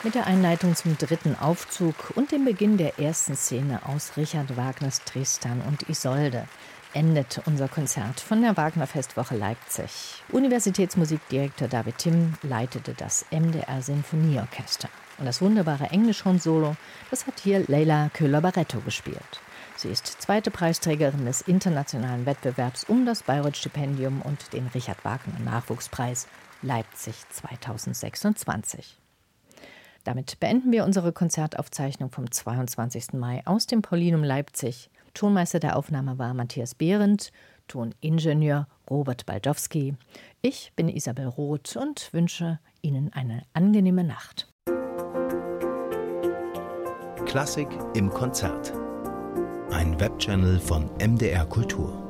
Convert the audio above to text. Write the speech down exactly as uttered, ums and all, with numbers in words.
Mit der Einleitung zum dritten Aufzug und dem Beginn der ersten Szene aus Richard Wagners Tristan und Isolde endet unser Konzert von der Wagner-Festwoche Leipzig. Universitätsmusikdirektor David Timm leitete das M D R-Sinfonieorchester. Und das wunderbare Englischhorn-Solo, das hat hier Leila Köhler-Barretto gespielt. Sie ist zweite Preisträgerin des internationalen Wettbewerbs um das Bayreuth-Stipendium und den Richard Wagner Nachwuchspreis Leipzig zweitausendsechsundzwanzig. Damit beenden wir unsere Konzertaufzeichnung vom zweiundzwanzigsten Mai aus dem Paulinum Leipzig. Tonmeister der Aufnahme war Matthias Behrendt, Toningenieur Robert Baldowski. Ich bin Isabel Roth und wünsche Ihnen eine angenehme Nacht. Klassik im Konzert. Ein Webchannel von M D R Kultur.